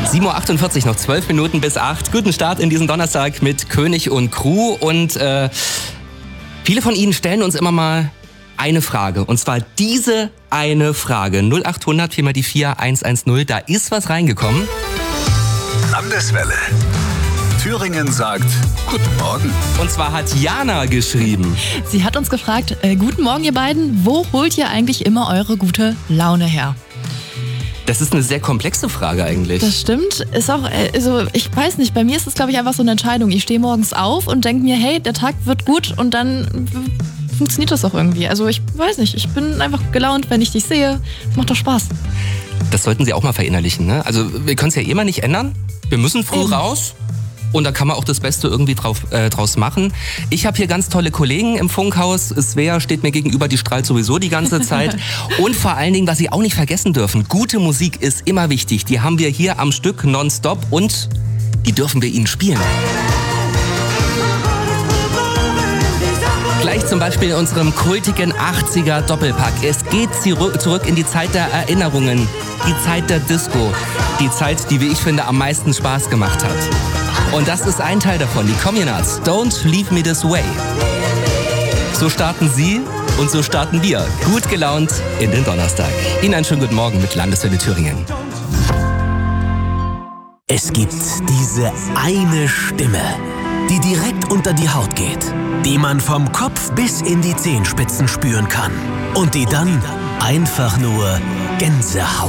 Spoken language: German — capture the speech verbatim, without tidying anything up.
sieben Uhr achtundvierzig, noch zwölf Minuten bis acht. Guten Start in diesen Donnerstag mit König und Crew. Und äh, viele von Ihnen stellen uns immer mal eine Frage. Und zwar diese eine Frage. null achthundert vier mal die vier eins eins null. Da ist was reingekommen. Landeswelle. Thüringen sagt Guten Morgen. Und zwar hat Jana geschrieben. Sie hat uns gefragt, äh, guten Morgen ihr beiden, wo holt ihr eigentlich immer eure gute Laune her? Das ist eine sehr komplexe Frage eigentlich. Das stimmt. Ist auch, also ich weiß nicht, bei mir ist es glaube ich einfach so eine Entscheidung. Ich stehe morgens auf und denke mir, hey, der Tag wird gut und dann funktioniert das auch irgendwie. Also ich weiß nicht, ich bin einfach gelaunt, wenn ich dich sehe. Es macht doch Spaß. Das sollten Sie auch mal verinnerlichen, ne? Also wir können es ja immer nicht ändern. Wir müssen früh Eben. raus. Und da kann man auch das Beste irgendwie drauf, äh, draus machen. Ich habe hier ganz tolle Kollegen im Funkhaus. Svea steht mir gegenüber, die strahlt sowieso die ganze Zeit. Und vor allen Dingen, was Sie auch nicht vergessen dürfen, gute Musik ist immer wichtig. Die haben wir hier am Stück nonstop und die dürfen wir Ihnen spielen. Gleich zum Beispiel in unserem kultigen achtziger Doppelpack. Es geht zurück in die Zeit der Erinnerungen, die Zeit der Disco, die Zeit, die, wie ich finde, am meisten Spaß gemacht hat. Und das ist ein Teil davon, die Communards, Don't Leave Me This Way. So starten Sie und so starten wir, gut gelaunt in den Donnerstag. Ihnen einen schönen guten Morgen mit Landeswelle Thüringen. Es gibt diese eine Stimme, die direkt unter die Haut geht, die man vom Kopf bis in die Zehenspitzen spüren kann und die dann einfach nur Gänsehaut